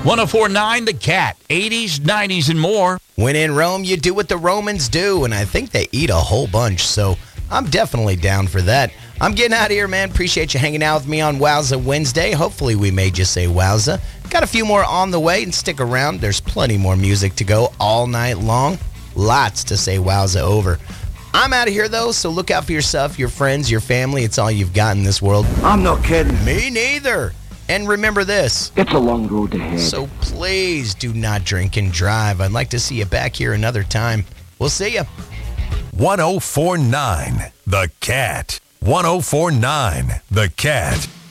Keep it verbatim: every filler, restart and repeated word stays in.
one oh four point nine The Cat, eighties, nineties, and more. When in Rome, you do what the Romans do, and I think they eat a whole bunch, so I'm definitely down for that. I'm getting out of here, man. Appreciate you hanging out with me on Wowza Wednesday. Hopefully we made you say wowza. Got a few more on the way, and stick around. There's plenty more music to go all night long. Lots to say wowza over. I'm out of here, though, so look out for yourself, your friends, your family. It's all you've got in this world. I'm not kidding. Me neither. And remember this. It's a long road ahead. So please do not drink and drive. I'd like to see you back here another time. We'll see you. one oh four point nine The Cat. one oh four point nine The Cat.